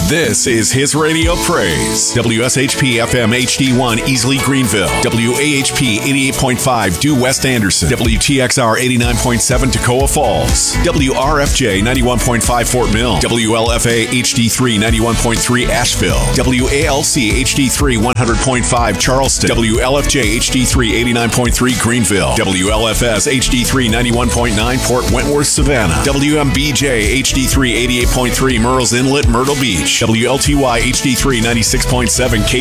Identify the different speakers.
Speaker 1: This is His Radio Praise. WSHP FM HD1 Easley Greenville. WAHP 88.5 Due West Anderson. WTXR 89.7 Toccoa Falls. WRFJ 91.5 Fort Mill. WLFA HD3 91.3 Asheville. WALC HD3 100.5 Charleston. WLFJ HD3 89.3 Greenville. WLFS HD3 91.9 Port Wentworth Savannah. WMBJ HD3 88.3 Murrells Inlet Myrtle Beach. WLTY HD3 96.7